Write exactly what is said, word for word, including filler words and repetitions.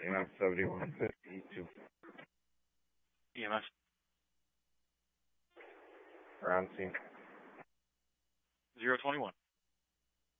E M F seventy-one fifty-two. E M S. We're on scene. zero twenty-one.